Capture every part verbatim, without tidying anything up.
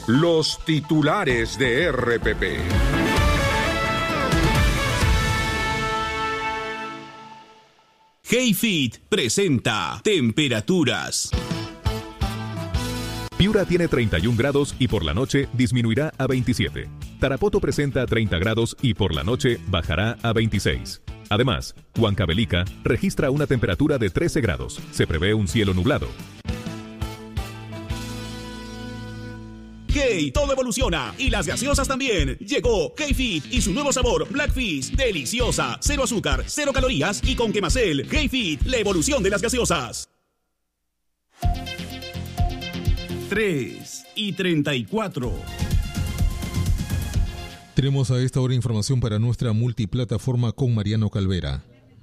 Los titulares de R P P. HeyFit presenta temperaturas. Piura tiene treinta y un grados y por la noche disminuirá a veintisiete. Tarapoto presenta treinta grados y por la noche bajará a veintiséis. Además, Huancavelica registra una temperatura de trece grados. Se prevé un cielo nublado. Hey, todo evoluciona y las gaseosas también. Llegó HeyFit y su nuevo sabor Black Fizz, deliciosa, cero azúcar, cero calorías y con Quemacel. HeyFit, la evolución de las gaseosas. tres y treinta y cuatro. Tenemos a esta hora información para nuestra multiplataforma con Mariano Calvera.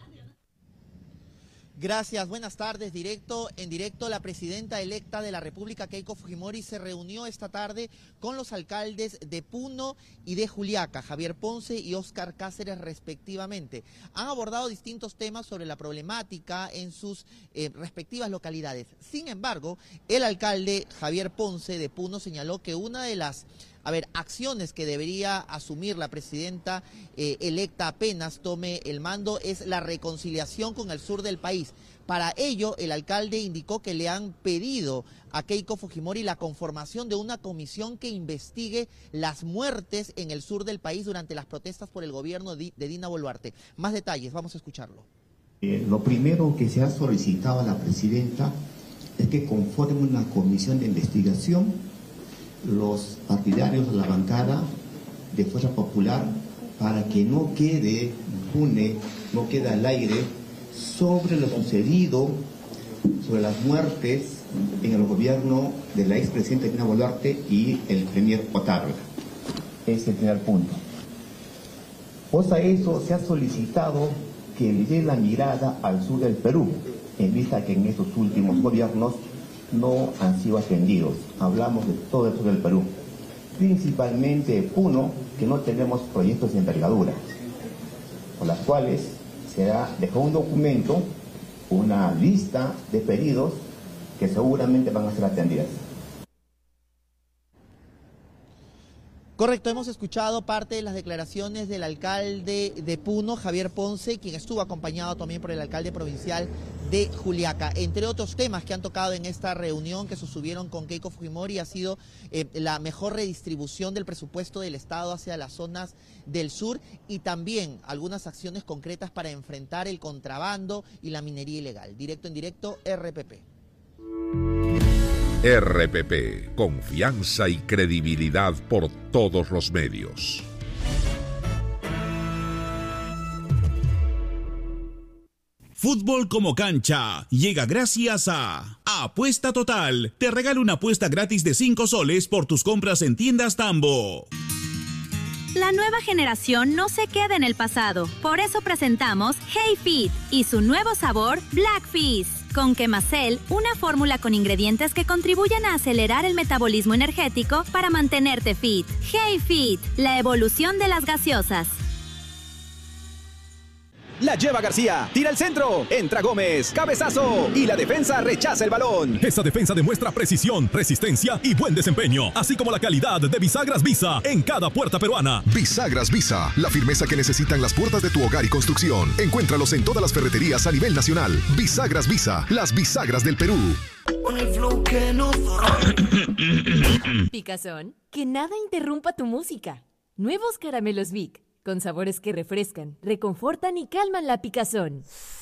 Gracias, buenas tardes. Directo, en directo, la presidenta electa de la República, Keiko Fujimori, se reunió esta tarde con los alcaldes de Puno y de Juliaca, Javier Ponce y Óscar Cáceres, respectivamente. Han abordado distintos temas sobre la problemática en sus eh, respectivas localidades. Sin embargo, el alcalde Javier Ponce de Puno señaló que una de las A ver, acciones que debería asumir la presidenta eh, electa apenas tome el mando es la reconciliación con el sur del país. Para ello, el alcalde indicó que le han pedido a Keiko Fujimori la conformación de una comisión que investigue las muertes en el sur del país durante las protestas por el gobierno de Dina Boluarte. Más detalles, vamos a escucharlo. Eh, lo primero que se ha solicitado a la presidenta es que conforme una comisión de investigación los partidarios de la bancada de Fuerza Popular para que no quede impune, no quede al aire sobre lo sucedido, sobre las muertes en el gobierno de la expresidenta Dina Boluarte y el premier Otárola. Ese es el primer punto. Pues a eso se ha solicitado que le dé la mirada al sur del Perú, en vista que en estos últimos gobiernos no han sido atendidos. Hablamos de todo el sur del Perú, principalmente Puno, que no tenemos proyectos de envergadura, por las cuales se ha dejado un documento, una lista de pedidos que seguramente van a ser atendidas. Correcto, hemos escuchado parte de las declaraciones del alcalde de Puno, Javier Ponce, quien estuvo acompañado también por el alcalde provincial de Juliaca. Entre otros temas que han tocado en esta reunión que sostuvieron con Keiko Fujimori ha sido eh, la mejor redistribución del presupuesto del Estado hacia las zonas del sur y también algunas acciones concretas para enfrentar el contrabando y la minería ilegal. Directo en directo, R P P. R P P, confianza y credibilidad por todos los medios. Fútbol como cancha llega gracias a Apuesta Total. Te regalo una apuesta gratis de cinco soles por tus compras en tiendas Tambo. La nueva generación no se queda en el pasado. Por eso presentamos HeyFit y su nuevo sabor Black Fizz. Con Quemacel, una fórmula con ingredientes que contribuyen a acelerar el metabolismo energético para mantenerte fit. HeyFit, la evolución de las gaseosas. La lleva García, tira el centro, entra Gómez, cabezazo y la defensa rechaza el balón. Esa defensa demuestra precisión, resistencia y buen desempeño, así como la calidad de bisagras Visa en cada puerta peruana. Bisagras Visa, la firmeza que necesitan las puertas de tu hogar y construcción. Encuéntralos en todas las ferreterías a nivel nacional. Bisagras Visa, las bisagras del Perú. Picazón, que nada interrumpa tu música. Nuevos caramelos Vic, con sabores que refrescan, reconfortan y calman la picazón.